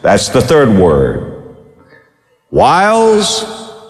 That's the third word. Wiles,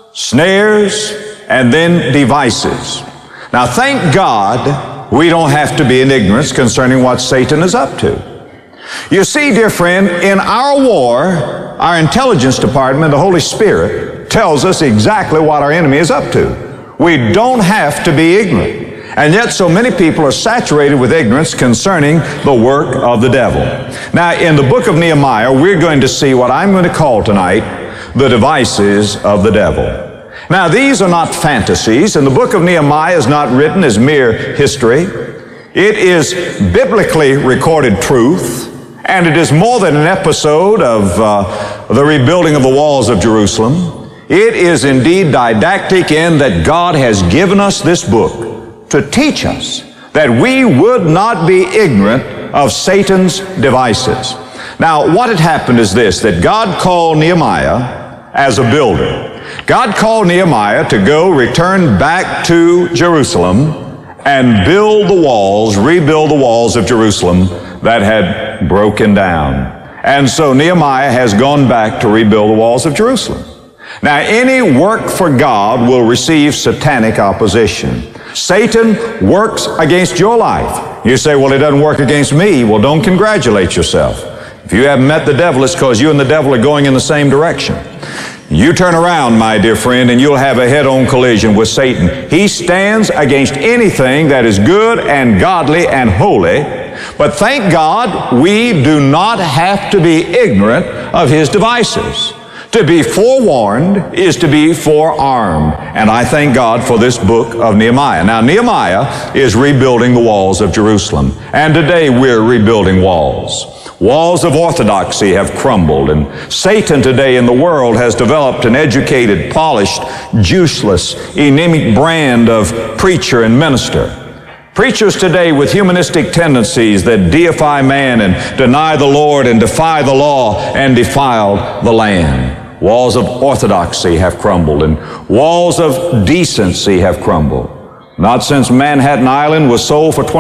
snares, and then devices. Now, thank God we don't have to be in ignorance concerning what Satan is up to. You see, dear friend, in our war, our intelligence department, the Holy Spirit, tells us exactly what our enemy is up to. We don't have to be ignorant. And yet so many people are saturated with ignorance concerning the work of the devil. Now, in the book of Nehemiah, we're going to see what I'm going to call tonight the devices of the devil. Now, these are not fantasies, and the book of Nehemiah is not written as mere history. It is biblically recorded truth, and it is more than an episode of the rebuilding of the walls of Jerusalem. It is indeed didactic in that God has given us this book to teach us that we would not be ignorant of Satan's devices. Now, what had happened is this, that God called Nehemiah as a builder. God called Nehemiah to go return back to Jerusalem and build the walls, rebuild the walls of Jerusalem that had broken down. And so Nehemiah has gone back to rebuild the walls of Jerusalem. Now, any work for God will receive satanic opposition. Satan works against your life. You say, well, it doesn't work against me. Well, don't congratulate yourself. If you haven't met the devil, it's because you and the devil are going in the same direction. You turn around, my dear friend, and you'll have a head-on collision with Satan. He stands against anything that is good and godly and holy. But thank God, we do not have to be ignorant of his devices. To be forewarned is to be forearmed. And I thank God for this book of Nehemiah. Now, Nehemiah is rebuilding the walls of Jerusalem. And today we're rebuilding walls. Walls of orthodoxy have crumbled. And Satan today in the world has developed an educated, polished, juiceless, anemic brand of preacher and minister. Preachers today with humanistic tendencies that deify man and deny the Lord and defy the law and defile the land. Walls of orthodoxy have crumbled, and walls of decency have crumbled. Not since Manhattan Island was sold for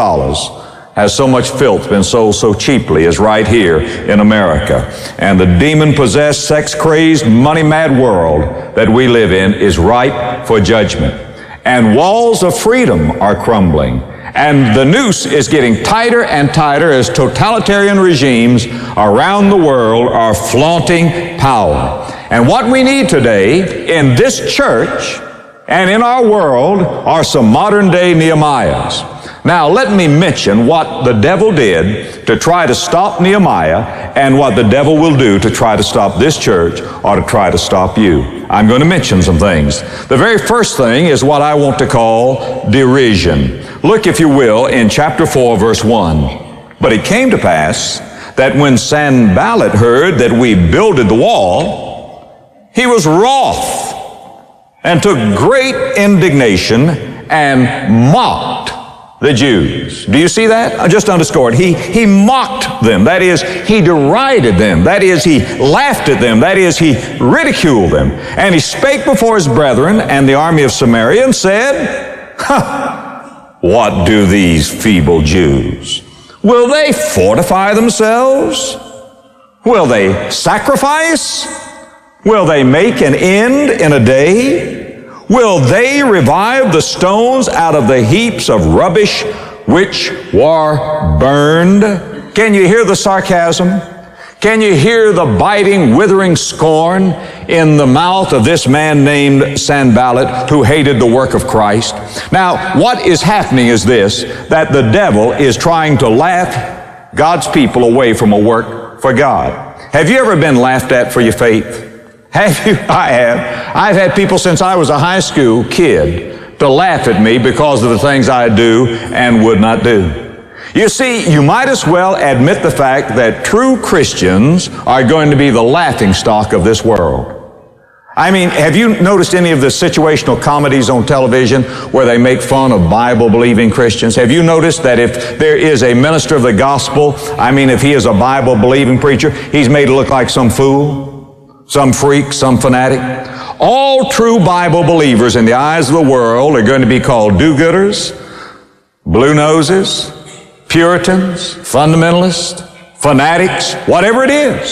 $24 has so much filth been sold so cheaply as right here in America. And the demon-possessed, sex-crazed, money-mad world that we live in is ripe for judgment. And walls of freedom are crumbling. And the noose is getting tighter and tighter as totalitarian regimes around the world are flaunting power. And what we need today in this church and in our world are some modern-day Nehemiahs. Now, let me mention what the devil did to try to stop Nehemiah and what the devil will do to try to stop this church or to try to stop you. I'm going to mention some things. The very first thing is what I want to call derision. Look, if you will, in chapter 4, verse 1. But it came to pass that when Sanballat heard that we builded the wall, he was wroth and took great indignation and mocked the Jews. Do you see that? I just underscored. He mocked them. That is, he derided them. That is, he laughed at them. That is, he ridiculed them. And he spake before his brethren and the army of Samaria and said, what do these feeble Jews? Will they fortify themselves? Will they sacrifice? Will they make an end in a day? Will they revive the stones out of the heaps of rubbish which were burned? Can you hear the sarcasm? Can you hear the biting, withering scorn in the mouth of this man named Sanballat who hated the work of Christ? Now, what is happening is this, that the devil is trying to laugh God's people away from a work for God. Have you ever been laughed at for your faith? Have you? I have. I've had people since I was a high school kid to laugh at me because of the things I do and would not do. You see, you might as well admit the fact that true Christians are going to be the laughingstock of this world. I mean, have you noticed any of the situational comedies on television where they make fun of Bible-believing Christians? Have you noticed that if there is a minister of the gospel, I mean, if he is a Bible-believing preacher, he's made to look like some fool? Some freak, some fanatic. All true Bible believers in the eyes of the world are going to be called do-gooders, blue noses, Puritans, fundamentalists, fanatics, whatever it is.